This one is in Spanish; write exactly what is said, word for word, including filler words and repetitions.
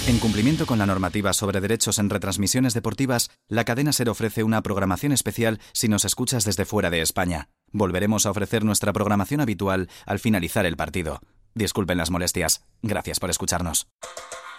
En cumplimiento con la normativa sobre derechos en retransmisiones deportivas, la cadena SER ofrece una programación especial si nos escuchas desde fuera de España. Volveremos a ofrecer nuestra programación habitual al finalizar el partido. Disculpen las molestias. Gracias por escucharnos.